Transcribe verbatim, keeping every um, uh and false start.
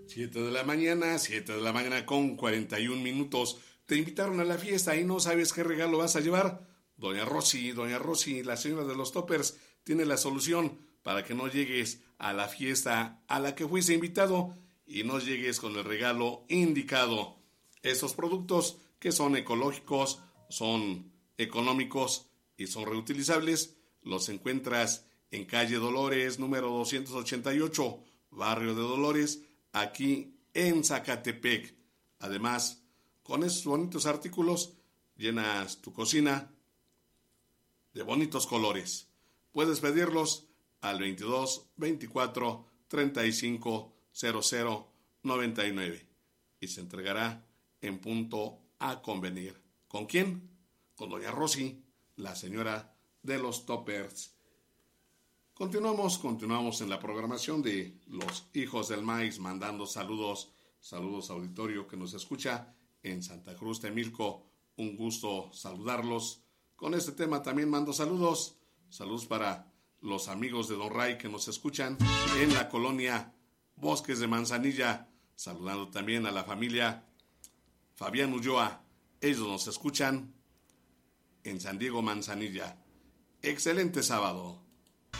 siete de la mañana, siete de la mañana con cuarenta y un minutos. Te invitaron a la fiesta y no sabes qué regalo vas a llevar. Doña Rosy, Doña Rosy, la señora de los toppers, tiene la solución para que no llegues a la fiesta a la que fuiste invitado y no llegues con el regalo indicado. Estos productos que son ecológicos, son económicos y son reutilizables, los encuentras en calle Dolores, número doscientos ochenta y ocho, barrio de Dolores, aquí en Zacatepec. Además, con esos bonitos artículos, llenas tu cocina de bonitos colores. Puedes pedirlos al veintidós veinticuatro treinta y cinco cero cero noventa y nueve y se entregará en punto a convenir. ¿Con quién? Con Doña Rosy, la señora de los toppers. Continuamos, continuamos en la programación de Los Hijos del Maíz, mandando saludos, saludos auditorio que nos escucha en Santa Cruz Temilco. Un gusto saludarlos. Con este tema también mando saludos, saludos para los amigos de Don Ray que nos escuchan en la colonia Bosques de Manzanilla, saludando también a la familia Fabián Ulloa, ellos nos escuchan en San Diego Manzanilla. Excelente sábado.